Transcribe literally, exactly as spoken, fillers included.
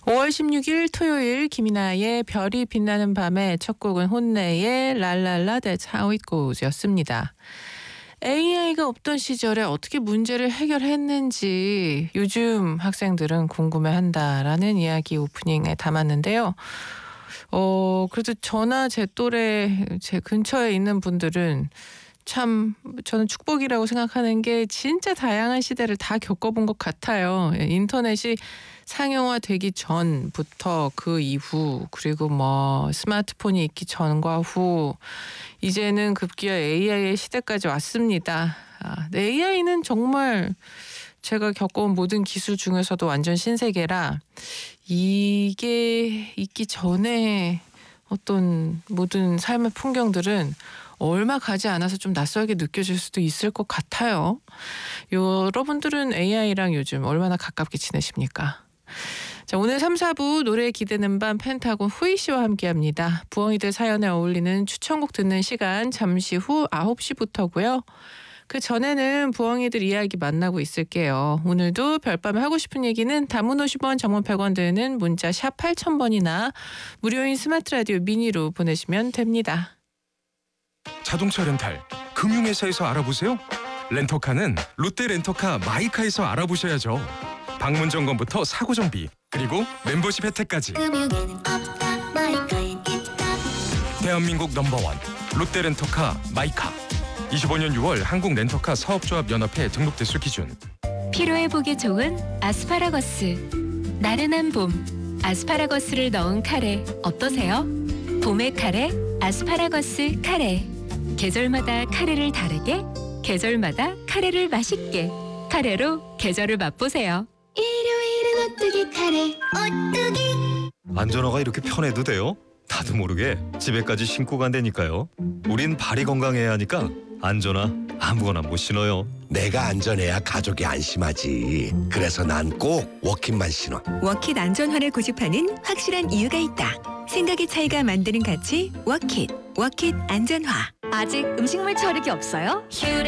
오월 십육일 토요일 김이나의 별이 빛나는 밤에 첫 곡은 혼내의 랄랄라 That's How It Goes였습니다. 에이아이가 없던 시절에 어떻게 문제를 해결했는지 요즘 학생들은 궁금해한다라는 이야기 오프닝에 담았는데요. 어 그래도 저나 제 또래 제 근처에 있는 분들은 참 저는 축복이라고 생각하는 게 진짜 다양한 시대를 다 겪어본 것 같아요. 인터넷이 상용화되기 전부터 그 이후 그리고 뭐 스마트폰이 있기 전과 후 이제는 급기야 에이아이의 시대까지 왔습니다. 아, 에이아이는 정말 제가 겪어온 모든 기술 중에서도 완전 신세계라 이게 있기 전에 어떤 모든 삶의 풍경들은 얼마 가지 않아서 좀 낯설게 느껴질 수도 있을 것 같아요. 여러분들은 에이아이랑 요즘 얼마나 가깝게 지내십니까? 자, 오늘 삼, 사부 노래 기대는 밤 펜타곤 후이 씨와 함께합니다. 부엉이들 사연에 어울리는 추천곡 듣는 시간 잠시 후 아홉 시부터고요. 그 전에는 부엉이들 이야기 만나고 있을게요. 오늘도 별밤에 하고 싶은 얘기는 단문 오십 원, 장문 백 원 드는 문자 샵 팔천 번이나 무료인 스마트 라디오 미니로 보내시면 됩니다. 자동차 렌탈, 금융회사에서 알아보세요. 렌터카는 롯데 렌터카 마이카에서 알아보셔야죠. 방문 점검부터 사고 정비, 그리고 멤버십 혜택까지. 대한민국 넘버원 롯데 렌터카 마이카. 이십오년 유월 한국 렌터카 사업조합 연합회 등록대수 기준. 피로회복에 좋은 아스파라거스. 나른한 봄, 아스파라거스를 넣은 카레 어떠세요? 봄의 카레, 아스파라거스 카레. 계절마다 카레를 다르게, 계절마다 카레를 맛있게. 카레로 계절을 맛보세요. 일요일은 오뚜기 카레, 오뚜기. 안전화가 이렇게 편해도 돼요? 나도 모르게 집에까지 신고 간다니까요. 우린 발이 건강해야 하니까 안전화 아무거나 못 신어요. 내가 안전해야 가족이 안심하지. 그래서 난 꼭 워킷만 신어. 워킷 안전화를 고집하는 확실한 이유가 있다. 생각의 차이가 만드는 가치 워킷. 워킷 안전화. 아직 음식물 처리기 없어요?